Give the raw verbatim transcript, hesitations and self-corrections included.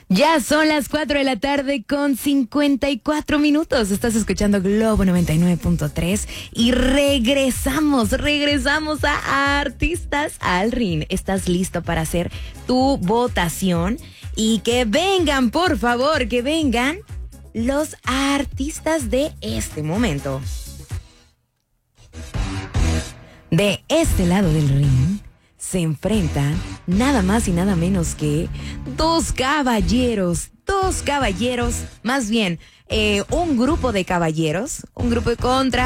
Ya son las cuatro de la tarde con cincuenta y cuatro minutos. Estás escuchando Globo noventa y nueve punto tres y regresamos, regresamos a Artistas al Ring. ¿Estás listo para hacer tu votación? Y que vengan, por favor, que vengan los artistas de este momento. De este lado del ring se enfrentan nada más y nada menos que dos caballeros, dos caballeros, más bien eh, un grupo de caballeros, un grupo contra